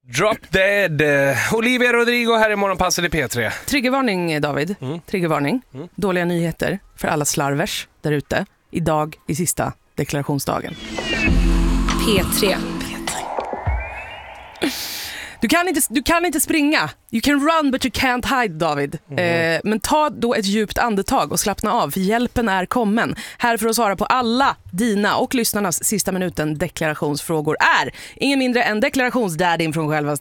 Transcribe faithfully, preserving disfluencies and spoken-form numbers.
Drop dead. Olivia Rodrigo här i Morgonpasset i P tre. Triggervarning, David. Mm. Triggervarning. Mm. Dåliga nyheter för alla slarvers där ute. Idag i sista deklarationsdagen. P tre. Du kan, inte, du kan inte springa. You can run but you can't hide, David. Mm. Eh, men ta då ett djupt andetag och slappna av, för hjälpen är kommen. Här för att svara på alla dina och lyssnarnas sista minuten deklarationsfrågor är ingen mindre än deklarationsdaddyn från själva